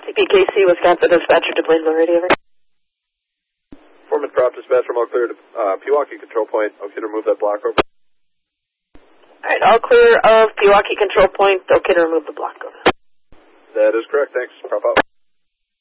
CPKC, Wisconsin dispatcher to Blainville radio. Foreman prop dispatcher, all clear to Pewaukee control point. Okay to remove that block over. Alright, all clear of Pewaukee control point. Okay to remove the block over. That is correct, thanks. Prop out.